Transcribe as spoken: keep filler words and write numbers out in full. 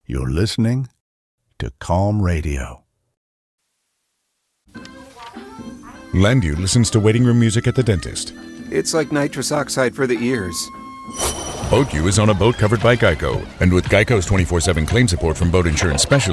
You're listening to Calm Radio. Landu listens to waiting room music at the dentist. It's like nitrous oxide for the ears. BoatU is on a boat covered by Geico. And with Geico's twenty-four seven claim support from boat insurance specialists,